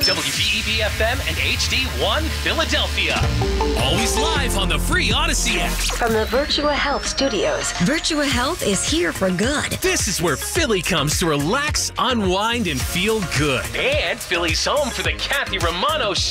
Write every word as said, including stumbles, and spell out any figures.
W V E B F M and H D one Philadelphia. Always live on the free Odyssey app. From the Virtua Health Studios, Virtua Health is here for good. This is where Philly comes to relax, unwind, and feel good. And Philly's home for the Kathy Romano